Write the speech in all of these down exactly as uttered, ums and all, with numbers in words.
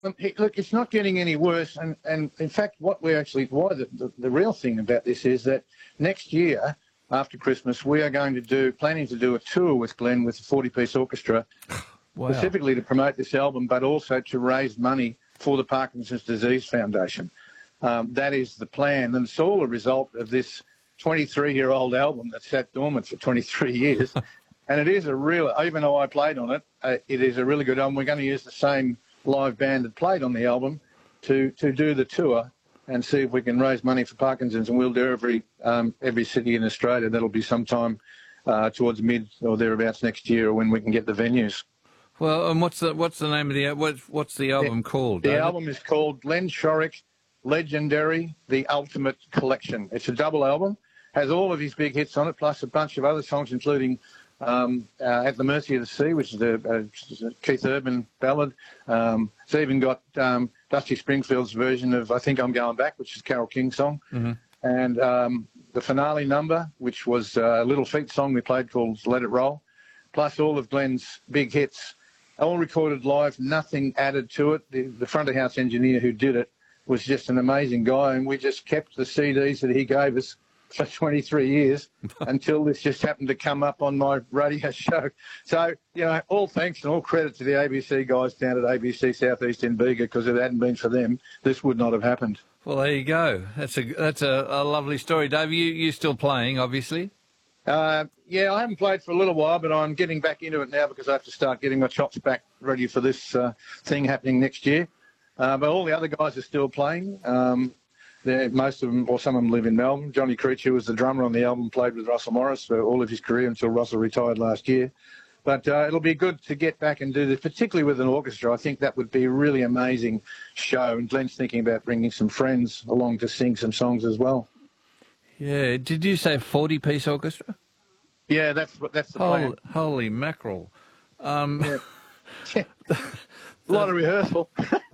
Um, he- look, it's not getting any worse, and, and in fact, what we actually, why the, the, the real thing about this is that next year, after Christmas, we are going to do, planning to do a tour with Glenn with a forty-piece orchestra, Wow. specifically to promote this album, but also to raise money for the Parkinson's Disease Foundation. Um, that is the plan, and it's all a result of this twenty-three-year-old album that sat dormant for twenty-three years. And it is a real, even though I played on it, uh, it is a really good album. We're going to use the same live band that played on the album to, to do the tour and see if we can raise money for Parkinson's. And we'll do every um, every city in Australia. That'll be sometime uh, towards mid or thereabouts next year, when we can get the venues. Well, and what's the what's the name of the what, what's the album the, called? The David? album is called Glenn Shorrock Legendary: The Ultimate Collection. It's a double album, has all of his big hits on it, plus a bunch of other songs, including Um, uh, At the Mercy of the Sea, which is a, a Keith Urban ballad. Um, it's even got um, Dusty Springfield's version of I Think I'm Going Back, which is Carole King's song. Mm-hmm. And um, the finale number, which was a Little Feat song we played called Let It Roll, plus all of Glenn's big hits, all recorded live, nothing added to it. The, the front of house engineer who did it was just an amazing guy, and we just kept the C Ds that he gave us for twenty-three years until this just happened to come up on my radio show. So, you know, all thanks and all credit to the A B C guys down at A B C Southeast in Bega, because if it hadn't been for them, this would not have happened. Well, there you go. That's a that's a, a lovely story, Dave. You you still playing, obviously? Uh, yeah, I haven't played for a little while, but I'm getting back into it now because I have to start getting my chops back ready for this uh, thing happening next year. Uh, but all the other guys are still playing. Um, They're, most of them, or some of them, live in Melbourne. Johnny Creech, who was the drummer on the album, played with Russell Morris for all of his career until Russell retired last year. But uh, it'll be good to get back and do this, particularly with an orchestra. I think that would be a really amazing show. And Glenn's thinking about bringing some friends along to sing some songs as well. Yeah. Did you say forty-piece orchestra? Yeah, that's that's the Holy, plan. holy mackerel. Um, yeah. A lot of rehearsal.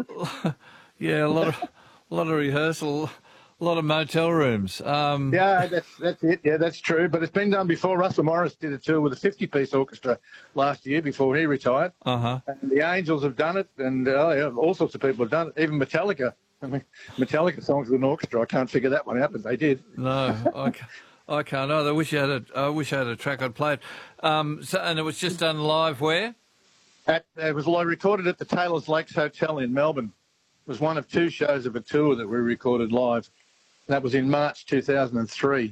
yeah, a lot of... A lot of rehearsal, a lot of motel rooms. Um, yeah, that's that's it. Yeah, that's true. But it's been done before. Russell Morris did a tour with a fifty-piece orchestra last year before he retired. Uh-huh. And the Angels have done it, and uh, yeah, all sorts of people have done it. Even Metallica. I mean, Metallica songs with an orchestra. I can't figure that one out, but they did. No, I can't. I can't. I wish I had a. I wish I had a track I'd played. Um, so, and it was just done live where? At, it was recorded at the Taylor's Lakes Hotel in Melbourne. It was one of two shows of a tour that we recorded live. That was in March two thousand three.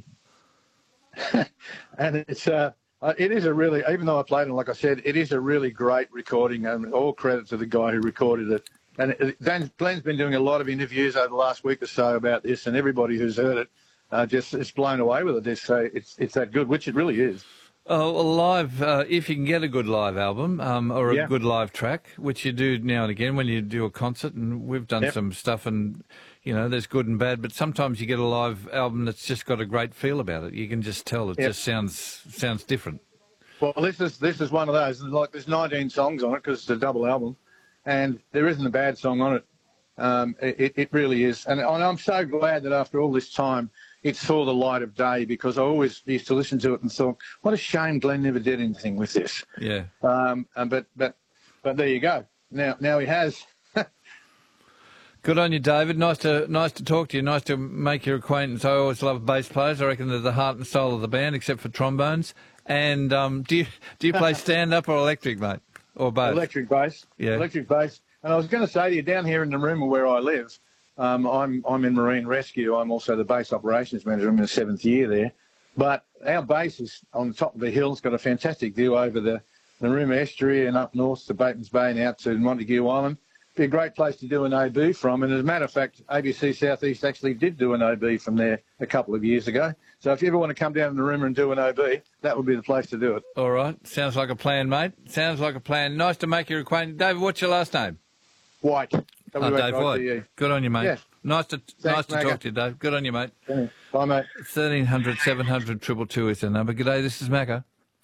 And it's uh, it is a really, even though I played it, like I said, it is a really great recording, and all credit to the guy who recorded it. And it, Glenn's been doing a lot of interviews over the last week or so about this, and everybody who's heard it uh, just is blown away with it. They say it's it's that good, which it really is. Oh, well, live, uh, if you can get a good live album um, or a yeah. good live track, which you do now and again when you do a concert, and we've done yep. some stuff, and, you know, there's good and bad, but sometimes you get a live album that's just got a great feel about it. You can just tell it yep. just sounds sounds different. Well, this is this is one of those. Like, there's nineteen songs on it because it's a double album, and there isn't a bad song on it. Um, it, it really is. And, and I'm so glad that after all this time, it saw the light of day, because I always used to listen to it and thought, what a shame Glenn never did anything with this. Yeah. Um, and, but but but there you go. Now now he has. Good on you, David. Nice to nice to talk to you. Nice to make your acquaintance. I always love bass players. I reckon they're the heart and soul of the band, except for trombones. And um, do you do you play stand up or electric, mate, or both? Electric bass. Yeah. Electric bass. And I was going to say to you, down here in the room where I live, um, I'm I'm in Marine Rescue. I'm also the base operations manager. I'm in the seventh year there. But our base is on the top of the hill. It's got a fantastic view over the Narooma Estuary and up north to Batemans Bay and out to Montague Island. Be a great place to do an O B from. And as a matter of fact, A B C Southeast actually did do an O B from there a couple of years ago. So if you ever want to come down to Narooma and do an O B, that would be the place to do it. All right. Sounds like a plan, mate. Sounds like a plan. Nice to make your acquaintance. David, what's your last name? White. Oh, Dave White. Good on you, mate. Yeah. Nice to Thanks, nice to Macca. talk to you, Dave. Good on you, mate. Yeah. Bye, mate. thirteen hundred, seven hundred, two two two is the number. G'day, this is Macca.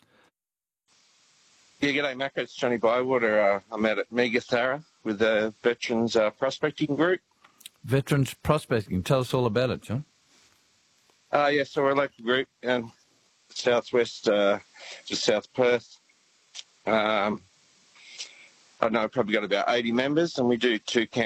Yeah, g'day, Macca. It's Johnny Bywater. Uh, I'm out at Megathara with the Veterans uh, Prospecting Group. Veterans Prospecting. Tell us all about it, John. Uh, yeah, so we're a local group in southwest, uh, just South Perth. Um, I don't know, probably got about eighty members, and we do two camps.